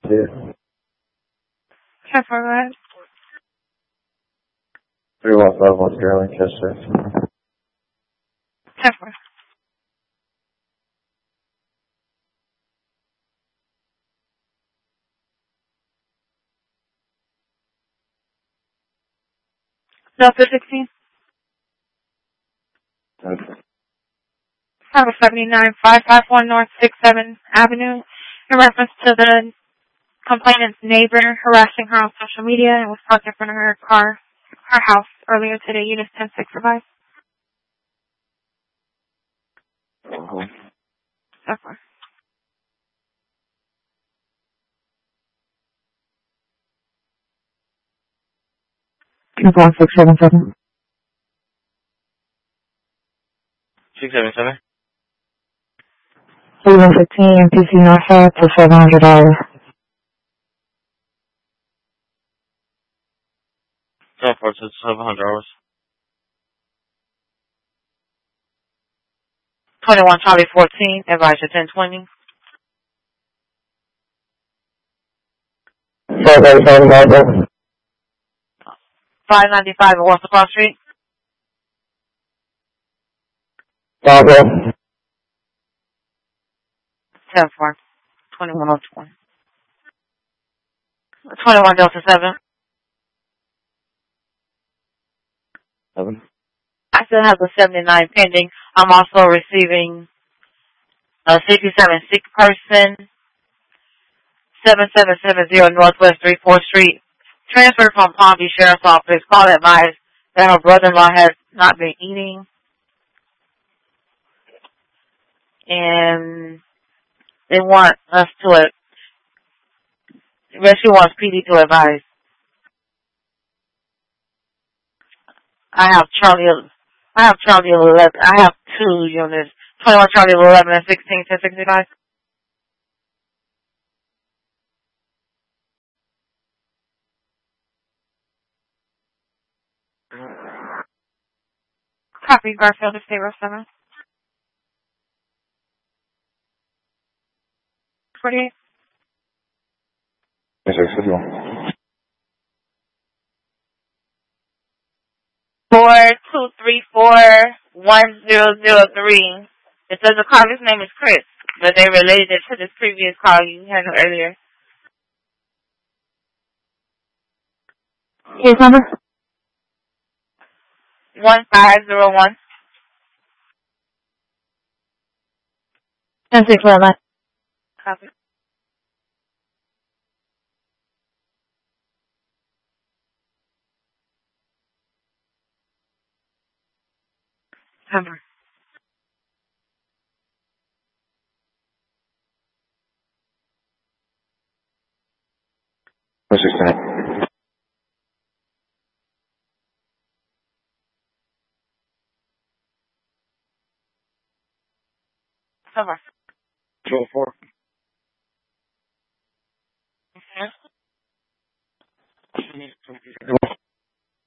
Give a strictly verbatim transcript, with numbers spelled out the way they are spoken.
Yeah. ten four, go ahead. three one five one zero Lancaster. ten four. Delta sixteen. Okay. Number seventy-nine five five one North sixth seventh Avenue, in reference to the complainant's neighbor harassing her on social media and was parked in front of her car, her house earlier today. Unit ten six advice. Uh-huh. So far. Two one six seven seven. six seven seven. Three one fifteen M P C Northside for seven hundred dollars. ten four to seven hundred dollars. twenty-one Charlie fourteen, advisor ten twenty. Five eight seven dollars. five ninety-five at Wassacross Street. Barbara. ten four. twenty-one oh two. twenty-one Delta seven. Seven. I still have the seventy-nine pending. I'm also receiving a sixty-seven sick person, seven seven seven zero Northwest thirty-fourth Street, transferred from Palm Beach Sheriff's Office. Call advised that her brother-in-law has not been eating, and they want us to, she wants P D to advise. I have Charlie, I have Charlie eleven, I have two units, twenty-one Charlie eleven and sixteen ten sixty-five. Copy, Garfield, State Road seven. forty-eight. Yes, sir. fifty-one. Four two three four one zero zero three. It says the caller's name is Chris, but they related it to this previous call you had earlier. Case number? One five zero one. ten six one nine. Copy. Cover. Four six nine. Cover. Two oh four. Mm-hmm. Fifty-one.